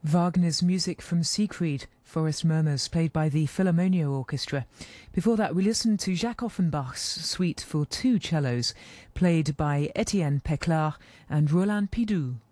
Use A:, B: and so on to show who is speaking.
A: Wagner's music from Siegfried, Forest Murmurs, played by the Philharmonia Orchestra. Before that, we listened to Jacques Offenbach's Suite for two cellos, played by Etienne Peclar and Roland Pidou.